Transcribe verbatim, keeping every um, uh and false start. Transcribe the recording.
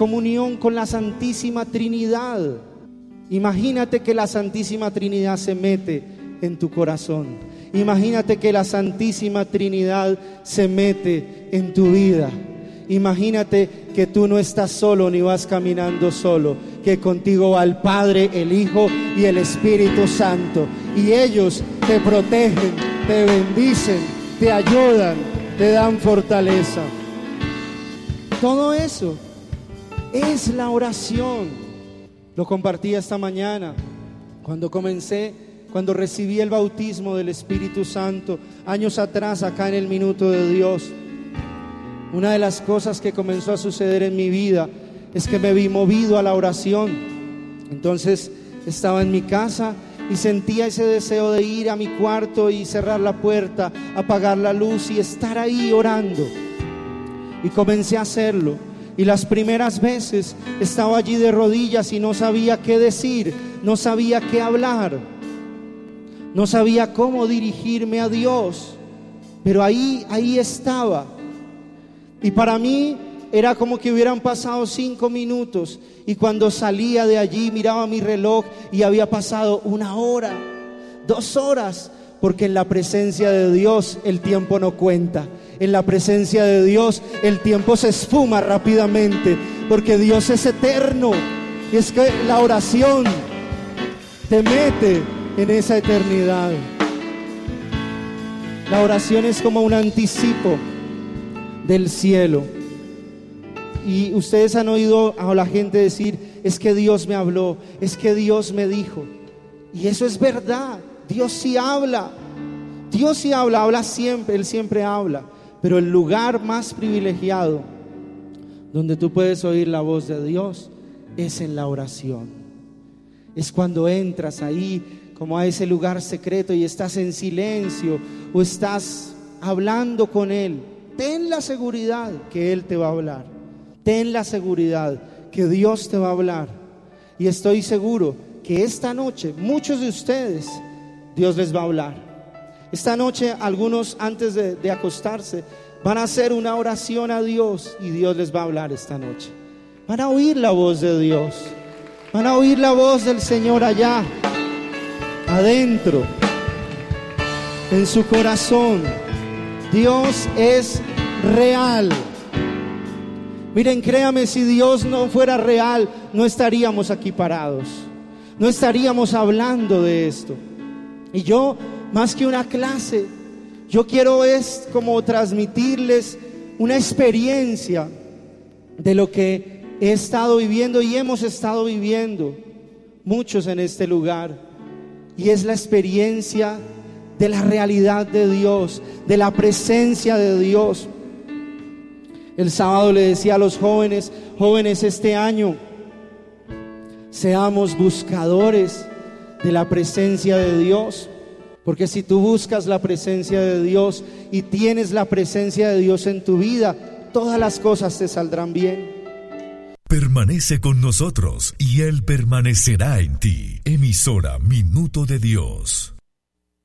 comunión con la Santísima Trinidad. Imagínate que la Santísima Trinidad se mete en tu corazón. Imagínate que la Santísima Trinidad se mete en tu vida. Imagínate que tú no estás solo ni vas caminando solo, que contigo va el Padre, el Hijo y el Espíritu Santo, y ellos te protegen, te bendicen, te ayudan, te dan fortaleza. Todo eso es la oración. Lo compartí esta mañana cuando comencé, cuando recibí el bautismo del Espíritu Santo años atrás, acá en el Minuto de Dios. Una de las cosas que comenzó a suceder en mi vida es que me vi movido a la oración. Entonces estaba en mi casa y sentía ese deseo de ir a mi cuarto y cerrar la puerta, apagar la luz y estar ahí orando. Y comencé a hacerlo. Y las primeras veces estaba allí de rodillas y no sabía qué decir, no sabía qué hablar, no sabía cómo dirigirme a Dios. Pero ahí, ahí estaba. Y para mí era como que hubieran pasado cinco minutos, y cuando salía de allí miraba mi reloj y había pasado una hora, dos horas, porque en la presencia de Dios el tiempo no cuenta. En la presencia de Dios el tiempo se esfuma rápidamente, porque Dios es eterno. Y es que la oración te mete en esa eternidad. La oración es como un anticipo del cielo. Y ustedes han oído a la gente decir: es que Dios me habló, es que Dios me dijo. Y eso es verdad. Dios sí habla, Dios sí habla, habla siempre, Él siempre habla. Pero el lugar más privilegiado donde tú puedes oír la voz de Dios es en la oración. Es cuando entras ahí como a ese lugar secreto y estás en silencio o estás hablando con Él. Ten la seguridad que Él te va a hablar. Ten la seguridad que Dios te va a hablar. Y estoy seguro que esta noche muchos de ustedes Dios les va a hablar. Esta noche algunos, antes de, de acostarse, van a hacer una oración a Dios y Dios les va a hablar esta noche. Van a oír la voz de Dios, van a oír la voz del Señor allá adentro, en su corazón. Dios es real. Miren, créame, si Dios no fuera real, no estaríamos aquí parados, no estaríamos hablando de esto. Y yo, más que una clase, yo quiero es como transmitirles una experiencia de lo que he estado viviendo y hemos estado viviendo muchos en este lugar. Y es la experiencia de la realidad de Dios, de la presencia de Dios. El sábado le decía a los jóvenes: jóvenes, este año seamos buscadores de la presencia de Dios. Porque si tú buscas la presencia de Dios y tienes la presencia de Dios en tu vida, todas las cosas te saldrán bien. Permanece con nosotros y Él permanecerá en ti. Emisora Minuto de Dios.